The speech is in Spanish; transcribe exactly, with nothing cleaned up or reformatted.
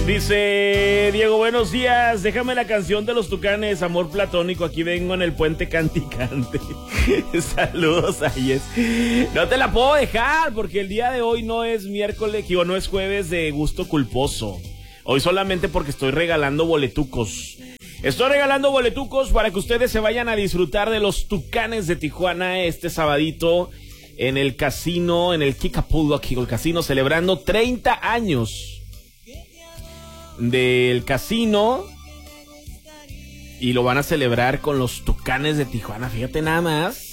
Dice Diego, buenos días, déjame la canción de los Tucanes, Amor Platónico, aquí vengo en el puente canticante. Saludos, Ayes. No te la puedo dejar porque el día de hoy no es miércoles, o no es jueves de gusto culposo. Hoy solamente porque estoy regalando boletucos. Estoy regalando boletucos para que ustedes se vayan a disfrutar de los Tucanes de Tijuana este sabadito en el casino, en el Kickapoo, aquí el casino, celebrando treinta años del casino, y lo van a celebrar con los Tucanes de Tijuana. Fíjate nada más.